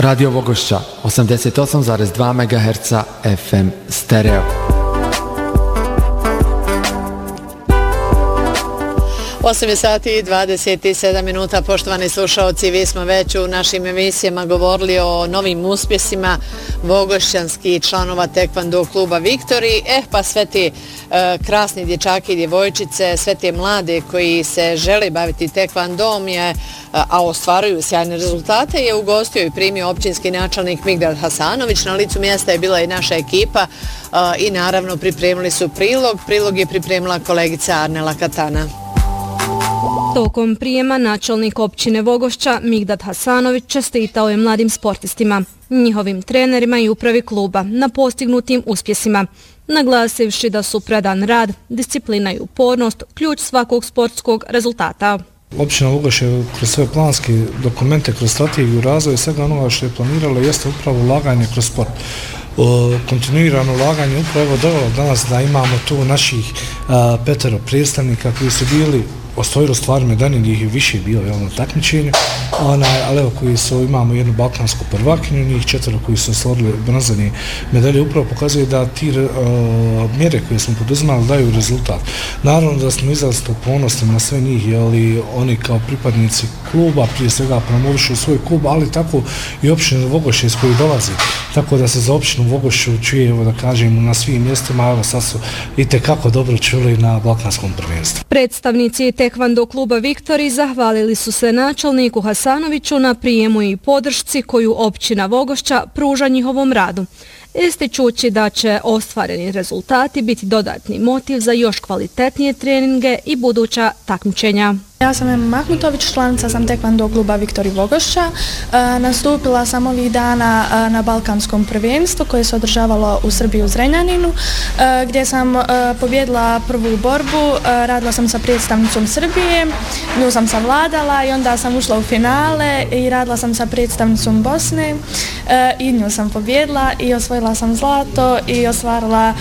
Radio Vogošća 88,2 MHz FM stereo. 8 sati i 27 minuta, poštovani slušalci, vi smo već u našim emisijama govorili o novim uspjesima vogošćanskih članova tekvando kluba Viktori. Pa sve te krasni dječaki i djevojčice, sve te mlade koji se žele baviti tekvandom, a ostvaruju sjajne rezultate, je ugostio i primio općinski načelnik Migdad Hasanović. Na licu mjesta je bila i naša ekipa i naravno pripremili su prilog. Prilog je pripremila kolegica Arnela Katana. Tokom prijema načelnik općine Vogošća Migdad Hasanović čestitao je mladim sportistima, njihovim trenerima i upravi kluba na postignutim uspjesima, naglasivši da su predan rad, disciplina i upornost ključ svakog sportskog rezultata. Općina Vogošća kroz sve planske dokumente, kroz strategiju razvoja svega onoga što je planiralo jeste upravo ulaganje kroz sport. Kontinuirano ulaganje upravo dovelo danas da imamo tu naših 5 predstavnika koji su bili osvojili stvari medalje, njih je više bilo na takmičenju, ali evo koji su, imamo jednu balkansku prvakinju, njih 4 koji su osvojili bronzane medalje, upravo pokazuje da ti mjere koje smo poduzimali daju rezultat. Naravno da smo izrazito ponosni na sve njih, ali oni kao pripadnici kluba prije svega promovišu svoj klub, ali tako i općinu Vogošće iz koji dolazi. Tako da se za općinu Vogošću čuje, evo da kažem, na svim mjestima, evo sad su itekako dobro čuli na balkanskom prvenstvu. Predstavnici tekvando kluba Viktori zahvalili su se načelniku Hasanoviću na prijemu i podršci koju općina Vogošća pruža njihovom radu, ističući da će ostvareni rezultati biti dodatni motiv za još kvalitetnije treninge i buduća takmičenja. Ja sam Ema Mahmutović, članica sam tekvando kluba Viktori Vogošća. Nastupila sam ovih dana na balkanskom prvenstvu koje se održavalo u Srbiji u Zrenjaninu, gdje sam pobjedila prvu borbu. Radila sam sa predstavnicom Srbije, nju sam savladala i onda sam ušla u finale i radila sam sa predstavnicom Bosne i nju sam pobjedila i osvojila sam zlato i ostvarila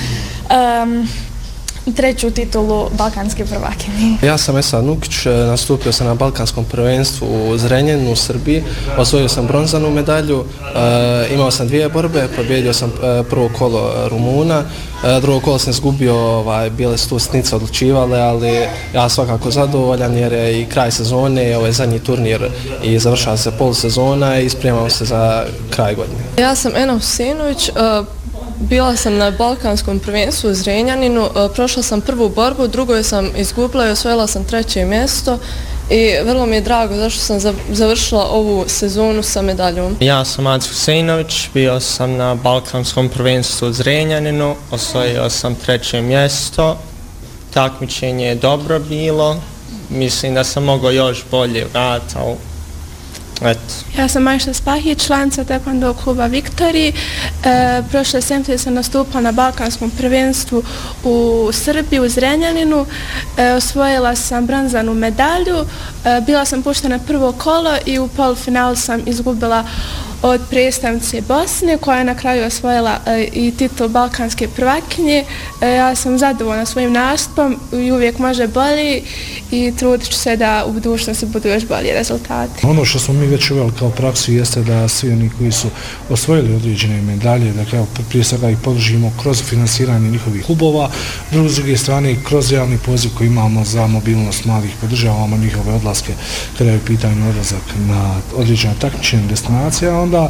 treću titulu balkanske prvakinje. Ja sam Esad Nukić, nastupio sam na balkanskom prvenstvu u Zrenjaninu u Srbiji, osvojio sam bronzanu medalju, imao sam 2 borbe, pobjedio sam prvo kolo Rumuna, drugo kolo sam izgubio, bile su tu sitnice odlučivale, ali ja svakako zadovoljan jer je i kraj sezone, ovo je zadnji turnir i završava se polusezona i spremamo se za kraj godine. Ja sam Ena Husenović, bila sam na balkanskom prvenstvu u Zrenjaninu, prošla sam prvu borbu, drugo sam izgubila i osvojila sam 3. mjesto i vrlo mi je drago zašto sam završila ovu sezonu sa medaljom. Ja sam Adz Husejnović, bio sam na balkanskom prvenstvu u Zrenjaninu, osvojio sam 3. mjesto, takmičenje je dobro bilo, mislim da sam mogao još bolje raditi, ali eto. Ja sam Majša Spahić, članica tekvando kluba Viktori. Prošle sedmice sam nastupala na balkanskom prvenstvu u Srbiji, u Zrenjaninu. Osvojila sam bronzanu medalju. Bila sam puštena prvo kolo i u polufinalu sam izgubila od predstavnice Bosne, koja je na kraju osvojila i titul balkanske prvakinje. Ja sam zadovoljna svojim nastupom i uvijek može bolje i trudit ću se da u budućnosti budu još bolji rezultati. Ono što smo mi već uveli kao praksu jeste da svi oni koji su osvojili određene medalje, da prije svega ih podržimo kroz finansiranje njihovih klubova, s druge strane kroz javni poziv koji imamo za mobilnost mladih, podržavamo njihove odlaske kada je u pitanju odlazak na određene takmičenje destinacije, onda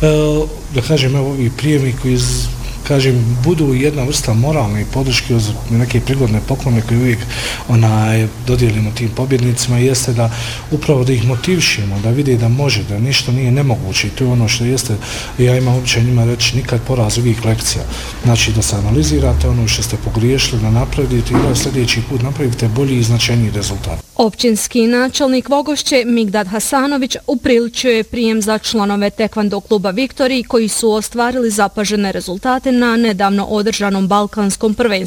da kažem evo i prijemi koji budu jedna vrsta moralne podrške uz neke prigodne poklone koje uvijek dodijelimo tim pobjednicima, jeste da upravo da ih motivišemo, da vide da može, da ništa nije nemoguće i to je ono što jeste, ja imam običaj njima reći nikad poraz, uvijek lekcija. Znači da se analizirate ono što ste pogriješili, da napravite i da sljedeći put napravite bolji i značajniji rezultat. Općinski načelnik Vogošće Migdad Hasanović upriličio je prijem za članove tekvando kluba Viktori koji su ostvarili zapažene rezultate na nedavno održanom balkanskom prvenstvu.